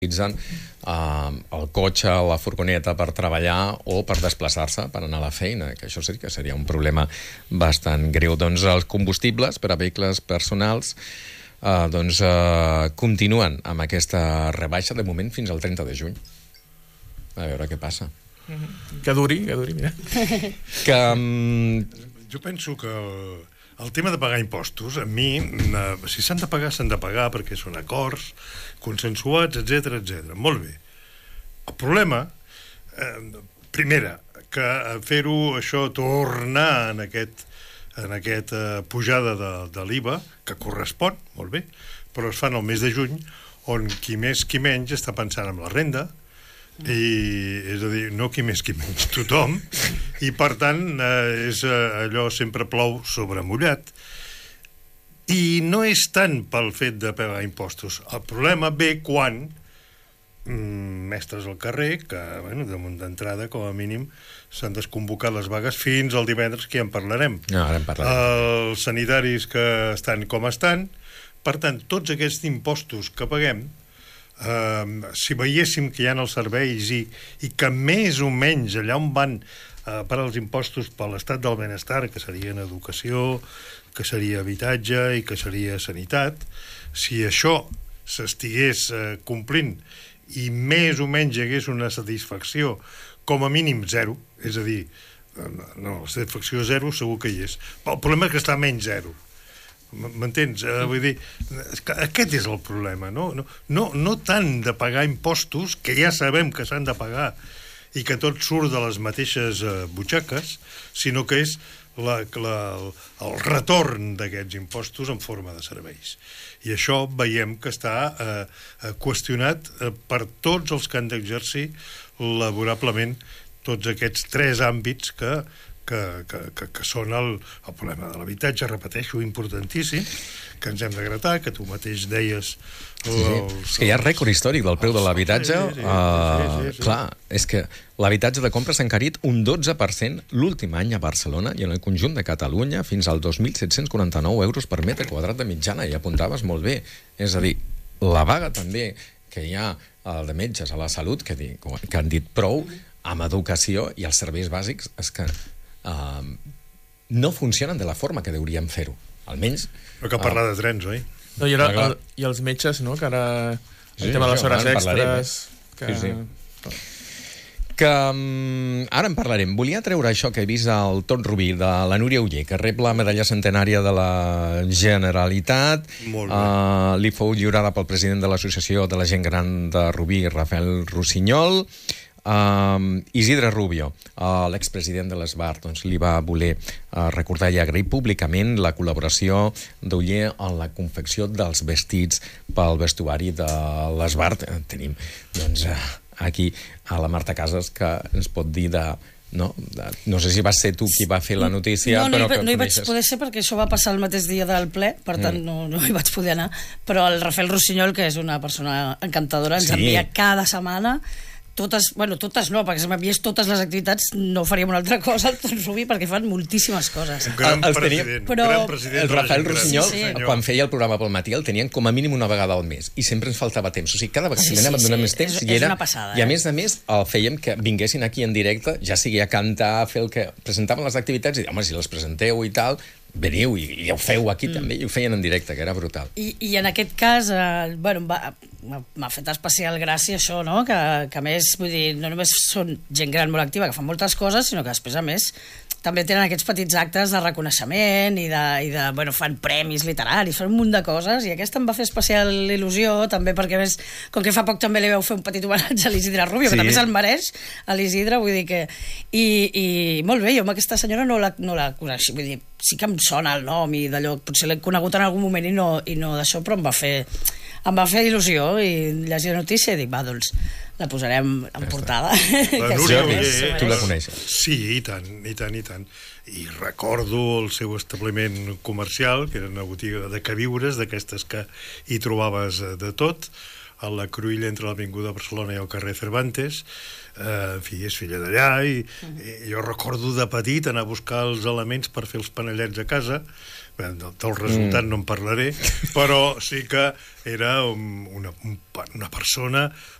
utilitzen el cotxe o la furgoneta per treballar o per desplaçar-se, per anar a la feina, que això sí que seria un problema bastant greu. Doncs els combustibles per a vehicles personals continuen amb aquesta rebaixa de moment fins al 30 de juny. A veure què passa. Que duri, mira. Jo penso que el tema de pagar impostos, a mi, si s'han de pagar perquè són acords consensuats, etc. Molt bé. El problema, primera, que fer-ho, això, tornar en aquesta pujada de l'IVA, que correspon, molt bé, però es fan el mes de juny, on qui més qui menys està pensant en la renda, és a dir, no qui més qui menys, tothom, i per tant és allò, sempre plou sobre mullat, i no és tant pel fet de pagar impostos. El problema ve quan mestres al carrer, que damunt d'entrada com a mínim s'han desconvocat les vagues fins al divendres, que ja en parlarem. No, ara en parlarem. Els sanitaris que estan com estan, per tant, tots aquests impostos que paguem, si veiéssim que hi ha els serveis i que més o menys allà on van per als impostos per l'estat del benestar, que serien educació, que seria habitatge i que seria sanitat, si això s'estigués complint i més o menys hi hagués una satisfacció com a mínim zero, és a dir, no, la satisfacció zero segur que hi és, però el problema és que està menys zero. M'entens? Vull dir, aquest és el problema, no tant de pagar impostos, que ja sabem que s'han de pagar i que tot surt de les mateixes butxaques, sinó que és el retorn d'aquests impostos en forma de serveis. I això veiem que està qüestionat per tots els que han d'exercir laborablement tots aquests tres àmbits que són el problema de l'habitatge, repeteixo, importantíssim, que ens hem de gratar, que tu mateix deies... És que hi ha rècord històric del preu de l'habitatge. Clar, és que l'habitatge de compra s'ha encarit un 12% l'últim any a Barcelona i en el conjunt de Catalunya fins al 2.749 euros per metre quadrat de mitjana, i apuntaves molt bé. És a dir, la vaga també que hi ha de metges a la salut, que han dit prou amb educació i els serveis bàsics, és que no funcionen de la forma que hauríem fer-ho, almenys. No cal parlar de trens, oi? No, i els metges, no?, que ara el tema de les hores extres... Que ara en parlarem. Volia treure això que he vist al Tot Rubí, de la Núria Oller, que rep la medalla centenària de la Generalitat. Li fou lliurada pel president de l'Associació de la Gent Gran de Rubí, Rafael Rossinyol. Isidre Rubio, l'expresident de l'Esbar, li va voler recordar i agrair públicament la col·laboració d'Oller en la confecció dels vestits pel vestuari de l'Esbar. Tenim aquí a la Marta Casas, que ens pot dir no sé si va ser tu qui va fer la notícia, no hi vaig poder ser perquè això va passar el mateix dia del ple, per tant no hi vaig poder anar, però el Rafael Rossinyol, que és una persona encantadora, ens envia cada setmana totes no, perquè si m'enviés totes les activitats no faríem una altra cosa al Tot Rubí, perquè fan moltíssimes coses. Un gran president. El Rafael Rossinyol, quan feia el programa pel matí, el tenien com a mínim una vegada al mes, i sempre ens faltava temps. O sigui, cada vegada li anàvem donant més temps. És una passada. I a més, el fèiem que vinguessin aquí en directe, ja sigui a cantar, a fer el que... Presentaven les activitats i home, si les presenteu i tal, veniu i ja ho feu aquí també, i ho feien en directe, que era brutal. I en aquest cas, m'ha fet especial gràcia això, no?, que a més, vull dir, no només són gent gran molt activa, que fan moltes coses, sinó que després, a més, també tenen aquests petits actes de reconeixement i fan premis literaris, fan un munt de coses, i aquesta em va fer especial il·lusió, també perquè, més, com que fa poc també li vau fer un petit homenatge a l'Isidre Rubio, que també se'l mereix, a l'Isidre, vull dir que... I molt bé, jo amb aquesta senyora no la coneixia, vull dir, sí que em sona el nom i d'allò, potser l'he conegut en algun moment i no d'això, però em va fer il·lusió i llegir la notícia i dic, doncs la posarem en portada. La Núria Oller, tu la coneixes? Sí, i tant. I recordo el seu establiment comercial, que era una botiga de queviures, d'aquestes que hi trobaves de tot, a la cruïlla entre l'Avinguda Barcelona i el carrer Cervantes. En fi, és filla d'allà, i jo recordo de petit anar a buscar els elements per fer els panellets a casa. Del resultat no en parlaré, però sí que era una persona